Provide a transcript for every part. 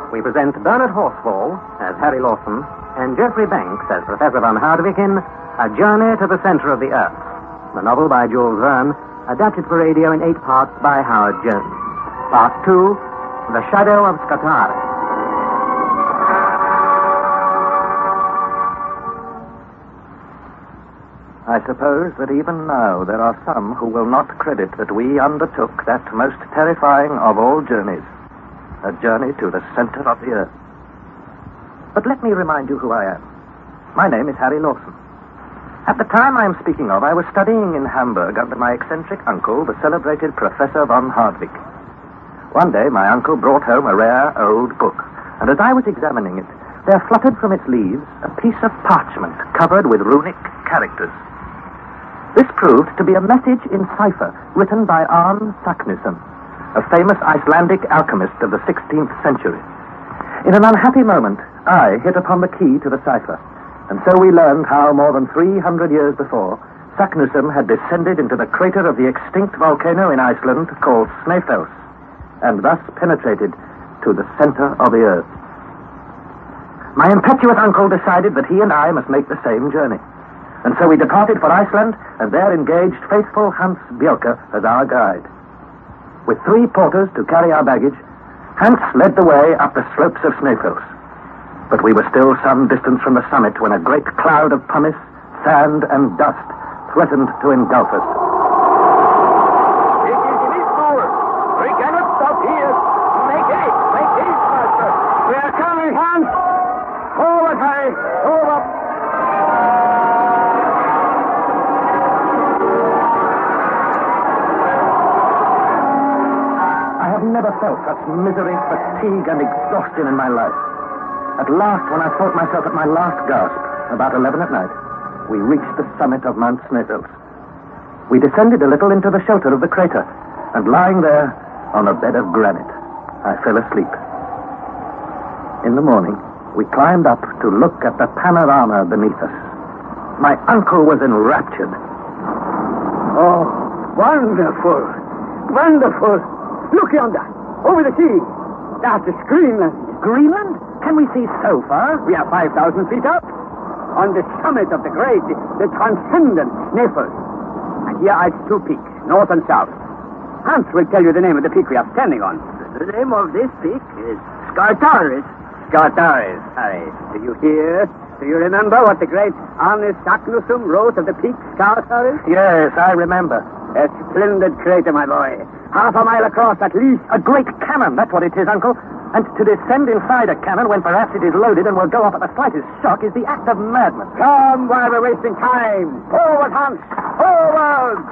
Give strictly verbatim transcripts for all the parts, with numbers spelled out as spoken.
we present Bernard Horsfall as Harry Lawson and Geoffrey Banks as Professor Van Hardwick in A Journey to the Center of the Earth, the novel by Jules Verne, adapted for radio in eight parts by Howard Jones. Part two, The Shadow of Scutari. I suppose that even now there are some who will not credit that we undertook that most terrifying of all journeys, a journey to the center of the earth. But let me remind you who I am. My name is Harry Lawson. At the time I am speaking of, I was studying in Hamburg under my eccentric uncle, the celebrated Professor von Hardwick. One day my uncle brought home a rare old book, and as I was examining it, there fluttered from its leaves a piece of parchment covered with runic characters. This proved to be a message in cipher written by Arne Saknussemm, a famous Icelandic alchemist of the sixteenth century. In an unhappy moment, I hit upon the key to the cipher, and so we learned how more than three hundred years before, Saknussemm had descended into the crater of the extinct volcano in Iceland called Snæfell, and thus penetrated to the center of the earth. My impetuous uncle decided that he and I must make the same journey. And so we departed for Iceland, and there engaged faithful Hans Bjelke as our guide. With three porters to carry our baggage, Hans led the way up the slopes of Snæfell. But we were still some distance from the summit when a great cloud of pumice, sand, and dust threatened to engulf us. It is impossible. We cannot stop here. Make haste, make haste, master. We are coming, Hans. Forward, Harry, forward. Never felt such misery, fatigue, and exhaustion in my life. At last, when I thought myself at my last gasp, about eleven at night, we reached the summit of Mount Snæfell. We descended a little into the shelter of the crater, and lying there on a bed of granite, I fell asleep. In the morning, we climbed up to look at the panorama beneath us. My uncle was enraptured. Oh, wonderful, wonderful. Look yonder, over the sea. That is Greenland. Greenland? Can we see so far? We are five thousand feet up, on the summit of the great, the transcendent Snæfell. And here are its two peaks, north and south. Hans will tell you the name of the peak we are standing on. The name of this peak is Scartaris. Scartaris, Harry. Do you hear? Do you remember what the great Arne Saknussemm wrote of the peak Scartaris? Yes, I remember. A splendid crater, my boy. Half a mile across, at least. A great cannon, that's what it is, Uncle. And to descend inside a cannon when perhaps it is loaded and will go off at the slightest shock is the act of madness. Come, while we're wasting time. Forward, Hans. Forward!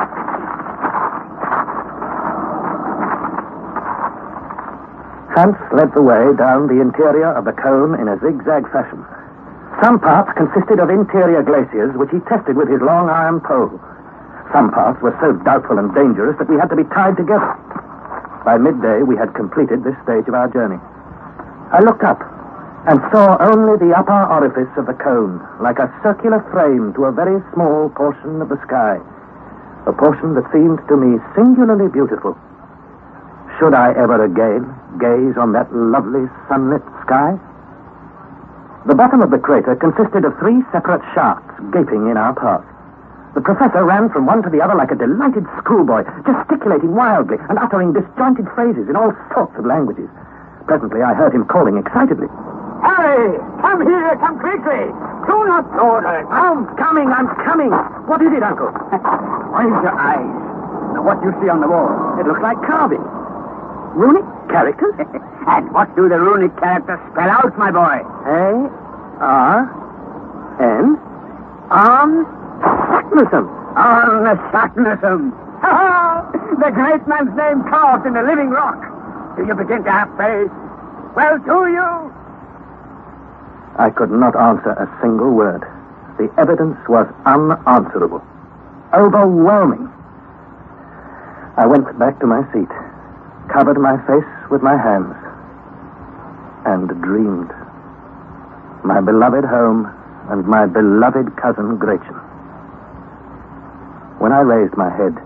Hans led the way down the interior of the cone in a zigzag fashion. Some parts consisted of interior glaciers, which he tested with his long iron pole. Some parts were so doubtful and dangerous that we had to be tied together. By midday, we had completed this stage of our journey. I looked up and saw only the upper orifice of the cone, like a circular frame to a very small portion of the sky, a portion that seemed to me singularly beautiful. Should I ever again gaze on that lovely sunlit sky? The bottom of the crater consisted of three separate shafts gaping in our path. The professor ran from one to the other like a delighted schoolboy, gesticulating wildly and uttering disjointed phrases in all sorts of languages. Presently, I heard him calling excitedly. Harry, come here, come quickly. Do not order. I'm coming, I'm coming. What is it, Uncle? Mind your eyes. Now, what do you see on the wall? It looks like carving. Runic characters? And what do the runic characters spell out, my boy? A, R, N, Arne Saknussemm. Arne Saknussemm. The great man's name carved in the living rock. Do you begin to have faith? Well, do you? I could not answer a single word. The evidence was unanswerable. Overwhelming. I went back to my seat, covered my face with my hands, and dreamed. My beloved home and my beloved cousin Gretchen. When I raised my head,